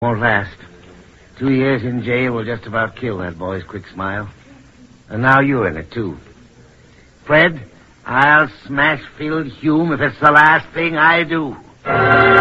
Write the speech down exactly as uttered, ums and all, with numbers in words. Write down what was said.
Won't last. Two years in jail will just about kill that boy's quick smile. And now you're in it, too. Fred, I'll smash Phil Hume if it's the last thing I do.